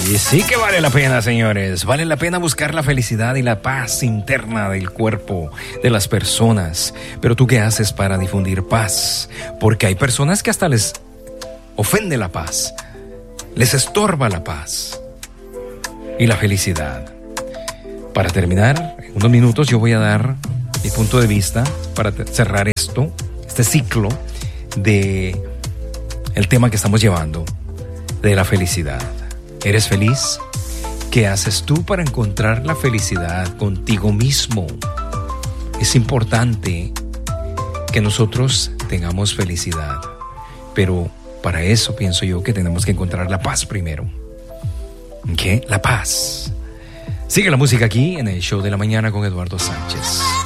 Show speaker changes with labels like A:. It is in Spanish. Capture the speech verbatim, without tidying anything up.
A: Y sí que vale la pena, señores. Vale la pena buscar la felicidad y la paz interna del cuerpo, de las personas. Pero ¿tú qué haces para difundir paz? Porque hay personas que hasta les ofende la paz, les estorba la paz y la felicidad. Para terminar, en unos minutos yo voy a dar mi punto de vista para cerrar esto, este ciclo de el tema que estamos llevando, de la felicidad. ¿Eres feliz? ¿Qué haces tú para encontrar la felicidad contigo mismo? Es importante que nosotros tengamos felicidad, pero para eso pienso yo que tenemos que encontrar la paz primero. ¿Qué? La paz. Sigue la música aquí en el Show de la Mañana con Eduardo Sánchez.